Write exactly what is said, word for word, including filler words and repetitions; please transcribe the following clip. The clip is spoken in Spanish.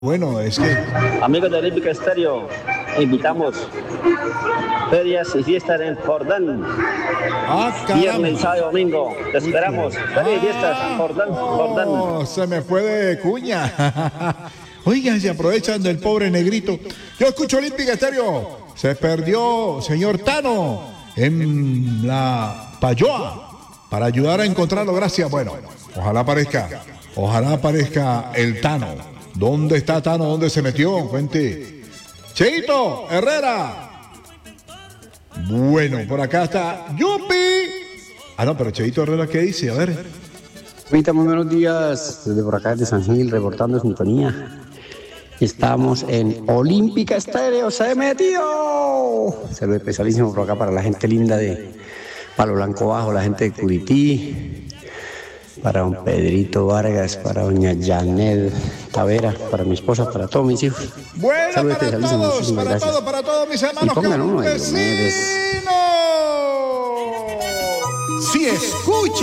Bueno, es que... Amigos de Olímpica Estéreo, invitamos ferias y fiestas en Jordán. Ah, Viernes, caramba. sábado y domingo. Te esperamos. Ferias y fiestas en Jordán, Jordán. Oh, se me fue de cuña. Oigan, se aprovechan del pobre negrito. Yo escucho Olímpica Estéreo. Se perdió, señor Tano, en la Payoa para ayudar a encontrarlo. Gracias. Bueno, ojalá aparezca. Ojalá aparezca el Tano. ¿Dónde está Tano? ¿Dónde se metió? Cuente. Cheito Herrera. Bueno, por acá está Yupi. Ah, no, pero Cheito Herrera, ¿qué dice? A ver. Ahorita, muy buenos días, desde por acá de San Gil, reportando sintonía. Estamos en Olímpica Estéreo, se metió. Saludo especialísimo por acá para la gente linda de Palo Blanco Bajo, la gente de Curití, para don Pedrito Vargas, para doña Janet Tavera, para mi esposa, para todos mis hijos. Bueno, Saludo para especialísimo, todos, muchísimas para gracias. todos, para todos mis Y hermanos pongan uno de campesinos. Diomedes. Si escucha.